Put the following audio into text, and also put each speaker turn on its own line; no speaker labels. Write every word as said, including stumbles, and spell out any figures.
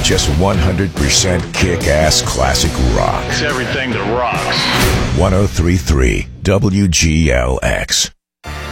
just one hundred percent kick-ass classic rock.
It's everything that rocks.
one oh three point three W G L X.